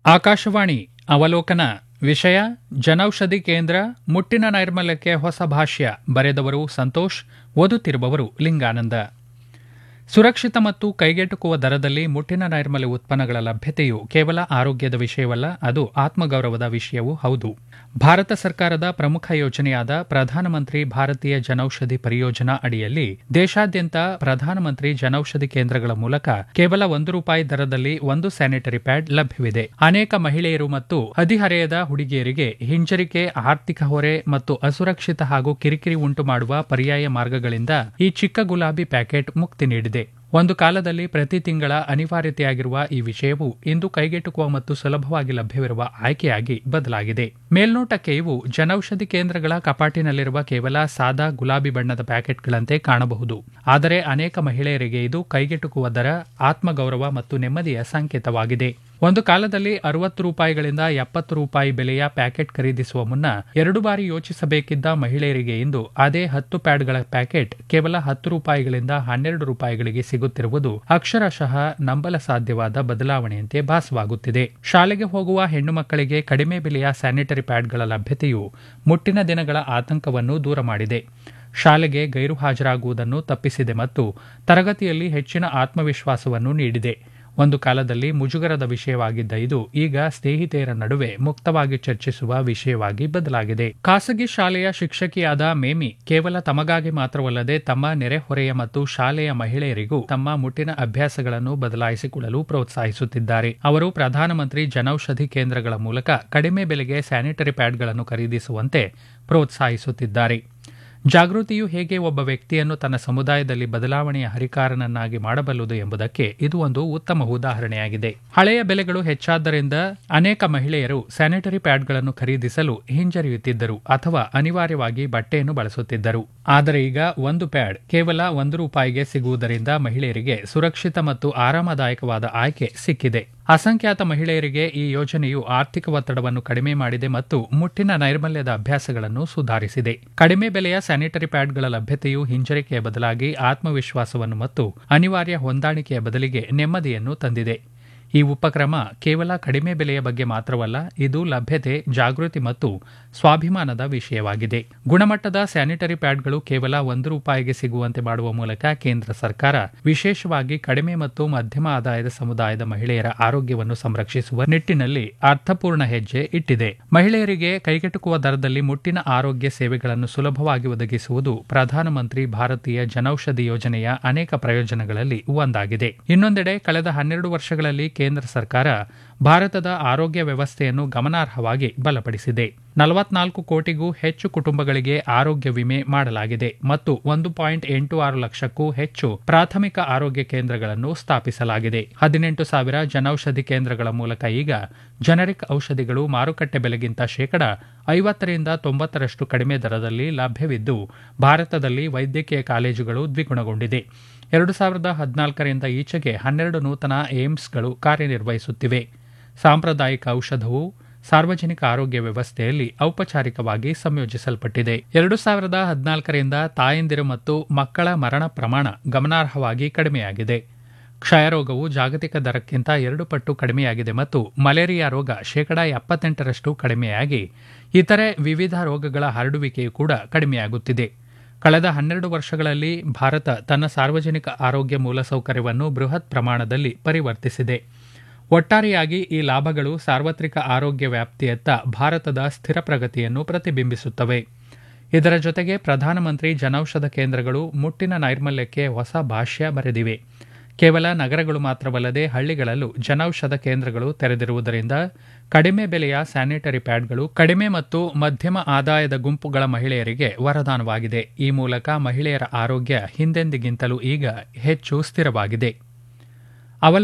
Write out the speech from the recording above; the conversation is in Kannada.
ಆಕಾಶವಾಣಿ ಅವಲೋಕನ ವಿಷಯ ಜನೌಷಧಿ ಕೇಂದ್ರ ಮುಟ್ಟಿನ ನೈರ್ಮಲ್ಯಕ್ಕೆ ಹೊಸ ಭಾಷ್ಯ ಬರೆದವರು ಸಂತೋಷ್ ಓದುತ್ತಿರುವವರು ಲಿಂಗಾನಂದ. ಸುರಕ್ಷಿತ ಮತ್ತು ಕೈಗೆಟುಕುವ ದರದಲ್ಲಿ ಮುಟ್ಟಿನ ನೈರ್ಮಲ್ಯ ಉತ್ಪನ್ನಗಳ ಲಭ್ಯತೆಯು ಕೇವಲ ಆರೋಗ್ಯದ ವಿಷಯವಲ್ಲ, ಅದು ಆತ್ಮಗೌರವದ ವಿಷಯವೂ ಹೌದು. ಭಾರತ ಸರ್ಕಾರದ ಪ್ರಮುಖ ಯೋಜನೆಯಾದ ಪ್ರಧಾನಮಂತ್ರಿ ಭಾರತೀಯ ಜನೌಷಧಿ ಪರಿಯೋಜನಾ ಅಡಿಯಲ್ಲಿ ದೇಶಾದ್ಯಂತ ಪ್ರಧಾನಮಂತ್ರಿ ಜನೌಷಧಿ ಕೇಂದ್ರಗಳ ಮೂಲಕ ಕೇವಲ ₹1 ದರದಲ್ಲಿ ಒಂದು ಸ್ಯಾನಿಟರಿ ಪ್ಯಾಡ್ ಲಭ್ಯವಿದೆ. ಅನೇಕ ಮಹಿಳೆಯರು ಮತ್ತು ಹದಿಹರೆಯದ ಹುಡುಗಿಯರಿಗೆ ಹಿಂಜರಿಕೆ, ಆರ್ಥಿಕ ಹೊರೆ ಮತ್ತು ಅಸುರಕ್ಷಿತ ಹಾಗೂ ಕಿರಿಕಿರಿ ಉಂಟು ಮಾಡುವ ಪರ್ಯಾಯ ಮಾರ್ಗಗಳಿಂದ ಈ ಚಿಕ್ಕ ಗುಲಾಬಿ ಪ್ಯಾಕೆಟ್ ಮುಕ್ತಿ ನೀಡಿದೆ. ಒಂದು ಕಾಲದಲ್ಲಿ ಪ್ರತಿ ತಿಂಗಳ ಅನಿವಾರ್ಯತೆಯಾಗಿರುವ ಈ ವಿಷಯವು ಇಂದು ಕೈಗೆಟುಕುವ ಮತ್ತು ಸುಲಭವಾಗಿ ಲಭ್ಯವಿರುವ ಆಯ್ಕೆಯಾಗಿ ಬದಲಾಗಿದೆ. ಮೇಲ್ನೋಟಕ್ಕೆ ಇವು ಜನೌಷಧಿ ಕೇಂದ್ರಗಳ ಕಪಾಟಿನಲ್ಲಿರುವ ಕೇವಲ ಸಾದಾ ಗುಲಾಬಿ ಬಣ್ಣದ ಪ್ಯಾಕೆಟ್ಗಳಂತೆ ಕಾಣಬಹುದು. ಆದರೆ ಅನೇಕ ಮಹಿಳೆಯರಿಗೆ ಇದು ಕೈಗೆಟುಕುವ ದರ, ಆತ್ಮಗೌರವ ಮತ್ತು ನೆಮ್ಮದಿಯ ಸಂಕೇತವಾಗಿದೆ. ಒಂದು ಕಾಲದಲ್ಲಿ ₹60ಗಳಿಂದ ₹70 ಬೆಲೆಯ ಪ್ಯಾಕೆಟ್ ಖರೀದಿಸುವ ಮುನ್ನ 2 ಬಾರಿ ಯೋಚಿಸಬೇಕಿದ್ದ ಮಹಿಳೆಯರಿಗೆ ಇಂದು ಅದೇ 10 ಪ್ಯಾಡ್ಗಳ ಪ್ಯಾಕೆಟ್ ಕೇವಲ ₹10ಗಳಿಂದ ₹12ಗಳಿಗೆ ಸಿಗುತ್ತಿರುವುದು ಅಕ್ಷರಶಃ ನಂಬಲ ಸಾಧ್ಯವಾದ ಬದಲಾವಣೆಯಂತೆ ಭಾಸವಾಗುತ್ತಿದೆ. ಶಾಲೆಗೆ ಹೋಗುವ ಹೆಣ್ಣು ಮಕ್ಕಳಿಗೆ ಕಡಿಮೆ ಬೆಲೆಯ ಸ್ಯಾನಿಟರಿ ಪ್ಯಾಡ್ಗಳ ಲಭ್ಯತೆಯು ಮುಟ್ಟಿನ ದಿನಗಳ ಆತಂಕವನ್ನು ದೂರ ಮಾಡಿದೆ. ಶಾಲೆಗೆ ಗೈರು ಹಾಜರಾಗುವುದನ್ನು ತಪ್ಪಿಸಿದೆ ಮತ್ತು ತರಗತಿಯಲ್ಲಿ ಹೆಚ್ಚಿನ ಆತ್ಮವಿಶ್ವಾಸವನ್ನು ನೀಡಿದೆ. ಒಂದು ಕಾಲದಲ್ಲಿ ಮುಜುಗರದ ವಿಷಯವಾಗಿದ್ದ ಇದು ಈಗ ಸ್ನೇಹಿತೆಯರ ನಡುವೆ ಮುಕ್ತವಾಗಿ ಚರ್ಚಿಸುವ ವಿಷಯವಾಗಿ ಬದಲಾಗಿದೆ. ಖಾಸಗಿ ಶಾಲೆಯ ಶಿಕ್ಷಕಿಯಾದ ಮೇಮಿ ಕೇವಲ ತಮಗಾಗಿ ಮಾತ್ರವಲ್ಲದೆ ತಮ್ಮ ನೆರೆಹೊರೆಯ ಮತ್ತು ಶಾಲೆಯ ಮಹಿಳೆಯರಿಗೂ ತಮ್ಮ ಮುಟ್ಟಿನ ಅಭ್ಯಾಸಗಳನ್ನು ಬದಲಾಯಿಸಿಕೊಳ್ಳಲು ಪ್ರೋತ್ಸಾಹಿಸುತ್ತಿದ್ದಾರೆ. ಅವರು ಪ್ರಧಾನಮಂತ್ರಿ ಜನೌಷಧಿ ಕೇಂದ್ರಗಳ ಮೂಲಕ ಕಡಿಮೆ ಬೆಲೆಗೆ ಸ್ಯಾನಿಟರಿ ಪ್ಯಾಡ್ಗಳನ್ನು ಖರೀದಿಸುವಂತೆ ಪ್ರೋತ್ಸಾಹಿಸುತ್ತಿದ್ದಾರೆ. ಜಾಗೃತಿಯು ಹೇಗೆ ಒಬ್ಬ ವ್ಯಕ್ತಿಯನ್ನು ತನ್ನ ಸಮುದಾಯದಲ್ಲಿ ಬದಲಾವಣೆಯ ಹರಿಕಾರನನ್ನಾಗಿ ಮಾಡಬಲ್ಲದು ಎಂಬುದಕ್ಕೆ ಇದು ಒಂದು ಉತ್ತಮ ಉದಾಹರಣೆಯಾಗಿದೆ. ಹಳೆಯ ಬೆಲೆಗಳು ಹೆಚ್ಚಾದ್ದರಿಂದ ಅನೇಕ ಮಹಿಳೆಯರು ಸ್ಯಾನಿಟರಿ ಪ್ಯಾಡ್ಗಳನ್ನು ಖರೀದಿಸಲು ಹಿಂಜರಿಯುತ್ತಿದ್ದರು ಅಥವಾ ಅನಿವಾರ್ಯವಾಗಿ ಬಟ್ಟೆಯನ್ನು ಬಳಸುತ್ತಿದ್ದರು. ಆದರೆ ಈಗ ಒಂದು ಪ್ಯಾಡ್ ಕೇವಲ ₹1ಗೆ ಸಿಗುವುದರಿಂದ ಮಹಿಳೆಯರಿಗೆ ಸುರಕ್ಷಿತ ಮತ್ತು ಆರಾಮದಾಯಕವಾದ ಆಯ್ಕೆ ಸಿಕ್ಕಿದೆ. ಅಸಂಖ್ಯಾತ ಮಹಿಳೆಯರಿಗೆ ಈ ಯೋಜನೆಯು ಆರ್ಥಿಕ ಒತ್ತಡವನ್ನು ಕಡಿಮೆ ಮಾಡಿದೆ ಮತ್ತು ಮುಟ್ಟಿನ ನೈರ್ಮಲ್ಯದ ಅಭ್ಯಾಸಗಳನ್ನು ಸುಧಾರಿಸಿದೆ. ಕಡಿಮೆ ಬೆಲೆಯ ಸ್ಯಾನಿಟರಿ ಪ್ಯಾಡ್ಗಳ ಲಭ್ಯತೆಯು ಹಿಂಜರಿಕೆಯ ಬದಲಾಗಿ ಆತ್ಮವಿಶ್ವಾಸವನ್ನು ಮತ್ತು ಅನಿವಾರ್ಯ ಹೊಂದಾಣಿಕೆಯ ಬದಲಿಗೆ ನೆಮ್ಮದಿಯನ್ನು ತಂದಿದೆ. ಈ ಉಪಕ್ರಮ ಕೇವಲ ಕಡಿಮೆ ಬೆಲೆಯ ಬಗ್ಗೆ ಮಾತ್ರವಲ್ಲ, ಇದು ಲಭ್ಯತೆ, ಜಾಗೃತಿ ಮತ್ತು ಸ್ವಾಭಿಮಾನದ ವಿಷಯವಾಗಿದೆ. ಗುಣಮಟ್ಟದ ಸ್ಯಾನಿಟರಿ ಪ್ಯಾಡ್ಗಳು ಕೇವಲ ₹1ಗೆ ಸಿಗುವಂತೆ ಮಾಡುವ ಮೂಲಕ ಕೇಂದ್ರ ಸರ್ಕಾರ ವಿಶೇಷವಾಗಿ ಕಡಿಮೆ ಮತ್ತು ಮಧ್ಯಮ ಆದಾಯದ ಸಮುದಾಯದ ಮಹಿಳೆಯರ ಆರೋಗ್ಯವನ್ನು ಸಂರಕ್ಷಿಸುವ ನಿಟ್ಟಿನಲ್ಲಿ ಅರ್ಥಪೂರ್ಣ ಹೆಜ್ಜೆ ಇಟ್ಟಿದೆ. ಮಹಿಳೆಯರಿಗೆ ಕೈಗೆಟುಕುವ ದರದಲ್ಲಿ ಮುಟ್ಟಿನ ಆರೋಗ್ಯ ಸೇವೆಗಳನ್ನು ಸುಲಭವಾಗಿ ಒದಗಿಸುವುದು ಪ್ರಧಾನಮಂತ್ರಿ ಭಾರತೀಯ ಜನೌಷಧಿ ಯೋಜನೆಯ ಅನೇಕ ಪ್ರಯೋಜನಗಳಲ್ಲಿ ಒಂದಾಗಿದೆ. ಇನ್ನೊಂದೆಡೆ ಕಳೆದ 12 ವರ್ಷಗಳಲ್ಲಿ ಕೇಂದ್ರ ಸರ್ಕಾರ ಭಾರತದ ಆರೋಗ್ಯ ವ್ಯವಸ್ಥೆಯನ್ನು ಗಮನಾರ್ಹವಾಗಿ ಬಲಪಡಿಸಿದೆ. 44 ಕೋಟಿಗೂ ಹೆಚ್ಚು ಕುಟುಂಬಗಳಿಗೆ ಆರೋಗ್ಯ ವಿಮೆ ಮಾಡಲಾಗಿದೆ ಮತ್ತು 1.86 ಲಕ್ಷಕ್ಕೂ ಹೆಚ್ಚು ಪ್ರಾಥಮಿಕ ಆರೋಗ್ಯ ಕೇಂದ್ರಗಳನ್ನು ಸ್ಥಾಪಿಸಲಾಗಿದೆ. 18,000 ಜನೌಷಧಿ ಕೇಂದ್ರಗಳ ಮೂಲಕ ಈಗ ಜನರಿಕ್ ಔಷಧಿಗಳು ಮಾರುಕಟ್ಟೆ ಬೆಲೆಗಿಂತ ಶೇಕಡ 50-90 ಕಡಿಮೆ ದರದಲ್ಲಿ ಲಭ್ಯವಿದ್ದು, ಭಾರತದಲ್ಲಿ ವೈದ್ಯಕೀಯ ಕಾಲೇಜುಗಳು ದ್ವಿಗುಣಗೊಂಡಿದೆ. 2014ರಿಂದ ಈಚೆಗೆ 12 ನೂತನ ಏಮ್ಸ್ಗಳು ಕಾರ್ಯನಿರ್ವಹಿಸುತ್ತಿವೆ. ಸಾಂಪ್ರದಾಯಿಕ ಔಷಧವು ಸಾರ್ವಜನಿಕ ಆರೋಗ್ಯ ವ್ಯವಸ್ಥೆಯಲ್ಲಿ ಔಪಚಾರಿಕವಾಗಿ ಸಂಯೋಜಿಸಲ್ಪಟ್ಟಿದೆ. 2014ರಿಂದ ತಾಯಂದಿರು ಮತ್ತು ಮಕ್ಕಳ ಮರಣ ಪ್ರಮಾಣ ಗಮನಾರ್ಹವಾಗಿ ಕಡಿಮೆಯಾಗಿದೆ. ಕ್ಷಯರೋಗವು ಜಾಗತಿಕ ದರಕ್ಕಿಂತ 2 ಪಟ್ಟು ಕಡಿಮೆಯಾಗಿದೆ ಮತ್ತು ಮಲೇರಿಯಾ ರೋಗ ಶೇಕಡ 78 ಕಡಿಮೆಯಾಗಿ ಇತರೆ ವಿವಿಧ ರೋಗಗಳ ಹರಡುವಿಕೆಯೂ ಕೂಡ ಕಡಿಮೆಯಾಗುತ್ತಿದೆ. ಕಳೆದ 12 ವರ್ಷಗಳಲ್ಲಿ ಭಾರತ ತನ್ನ ಸಾರ್ವಜನಿಕ ಆರೋಗ್ಯ ಮೂಲಸೌಕರ್ಯವನ್ನು ಬೃಹತ್ ಪ್ರಮಾಣದಲ್ಲಿ ಪರಿವರ್ತಿಸಿದೆ. ಒಟ್ಟಾರೆಯಾಗಿ ಈ ಲಾಭಗಳು ಸಾರ್ವತ್ರಿಕ ಆರೋಗ್ಯ ವ್ಯಾಪ್ತಿಯತ್ತ ಭಾರತದ ಸ್ಥಿರ ಪ್ರಗತಿಯನ್ನು ಪ್ರತಿಬಿಂಬಿಸುತ್ತವೆ. ಇದರ ಜೊತೆಗೆ ಪ್ರಧಾನಮಂತ್ರಿ ಜನೌಷಧ ಕೇಂದ್ರಗಳು ಮುಟ್ಟಿನ ನೈರ್ಮಲ್ಯಕ್ಕೆ ಹೊಸ ಭಾಷ್ಯ ಬರೆದಿವೆ. ಕೇವಲ ನಗರಗಳು ಮಾತ್ರವಲ್ಲದೆ ಹಳ್ಳಿಗಳಲ್ಲೂ ಜನೌಷಧ ಕೇಂದ್ರಗಳು ತೆರೆದಿರುವುದರಿಂದ ಕಡಿಮೆ ಬೆಲೆಯ ಸ್ಯಾನಿಟರಿ ಪ್ಯಾಡ್ಗಳು ಕಡಿಮೆ ಮತ್ತು ಮಧ್ಯಮ ಆದಾಯದ ಗುಂಪುಗಳ ಮಹಿಳೆಯರಿಗೆ ವರದಾನವಾಗಿದೆ. ಈ ಮೂಲಕ ಮಹಿಳೆಯರ ಆರೋಗ್ಯ ಹಿಂದೆಂದಿಗಿಂತಲೂ ಈಗ ಹೆಚ್ಚು ಸ್ಥಿರವಾಗಿದೆ.